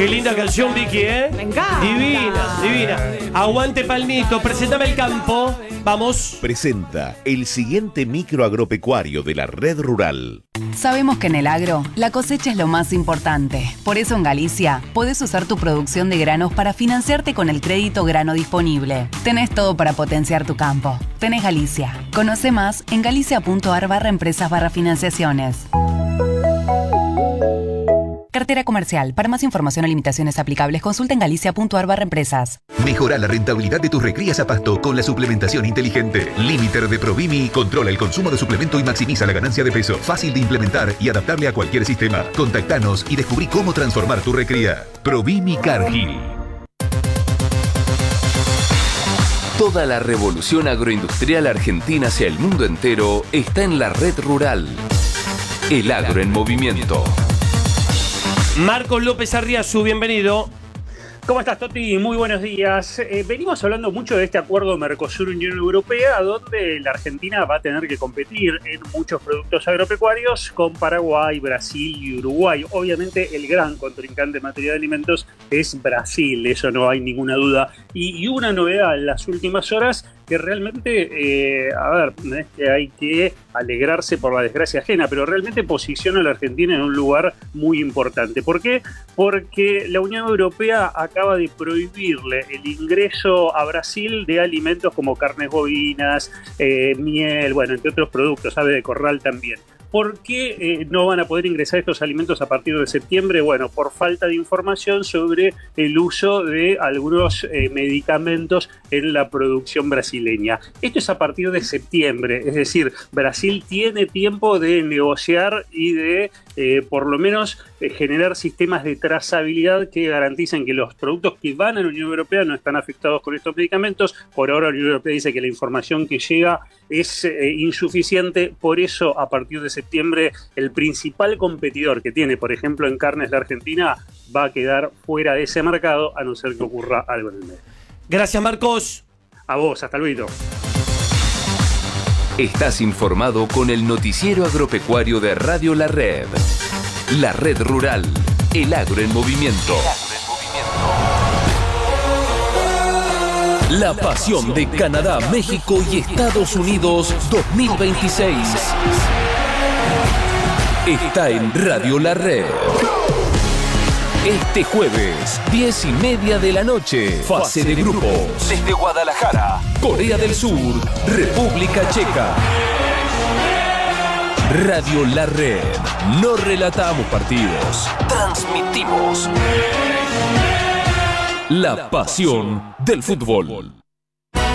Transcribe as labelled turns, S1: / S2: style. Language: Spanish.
S1: Qué linda canción, Vicky, ¿eh?
S2: Me encanta.
S1: Divina, divina. Aguante Palmito, presentame el campo. Vamos.
S3: Presenta el siguiente micro agropecuario de la Red Rural.
S4: Sabemos que en el agro, la cosecha es lo más importante. Por eso en Galicia, podés usar tu producción de granos para financiarte con el crédito grano disponible. Tenés todo para potenciar tu campo. Tenés Galicia. Conoce más en galicia.ar/empresas/financiaciones. Cartera comercial. Para más información o limitaciones aplicables, consulta en galicia.ar/empresas.
S5: Mejora la rentabilidad de tus recrías a pasto con la suplementación inteligente. Limiter de Provimi controla el consumo de suplemento y maximiza la ganancia de peso. Fácil de implementar y adaptable a cualquier sistema. Contactanos y descubrí cómo transformar tu recría. Provimi Cargill.
S6: Toda la revolución agroindustrial argentina hacia el mundo entero está en la Red Rural. El agro en movimiento.
S1: Marcos López Arriazu, bienvenido.
S7: ¿Cómo estás, Toti? Muy buenos días. Venimos hablando mucho de este acuerdo Mercosur-Unión Europea, donde la Argentina va a tener que competir en muchos productos agropecuarios con Paraguay, Brasil y Uruguay. Obviamente el gran contrincante en materia de alimentos es Brasil, eso no hay ninguna duda. Y una novedad en las últimas horas que realmente, no es que hay que alegrarse por la desgracia ajena, pero realmente posiciona a la Argentina en un lugar muy importante. ¿Por qué? Porque la Unión Europea acaba de prohibirle el ingreso a Brasil de alimentos como carnes bovinas, miel, bueno, entre otros productos, ave de corral también. ¿Por qué no van a poder ingresar estos alimentos a partir de septiembre? Bueno, por falta de información sobre el uso de algunos medicamentos en la producción brasileña. Esto es a partir de septiembre, es decir, Brasil tiene tiempo de negociar y de, por lo menos, generar sistemas de trazabilidad que garanticen que los productos que van a la Unión Europea no están afectados con estos medicamentos. Por ahora la Unión Europea dice que la información que llega es insuficiente, por eso a partir de septiembre el principal competidor que tiene, por ejemplo, en carnes la Argentina, va a quedar fuera de ese mercado a no ser que ocurra algo en el medio.
S1: Gracias, Marcos.
S7: A vos, hasta luego.
S6: Estás informado con el noticiero agropecuario de Radio La Red. La Red Rural. El agro en movimiento. La pasión de Canadá, México y Estados Unidos 2026. Está en Radio La Red. Este jueves, 10:30 de la noche, fase de grupos. Desde Guadalajara, Corea del Sur, República Checa. Radio La Red. No relatamos partidos. Transmitimos la pasión del fútbol.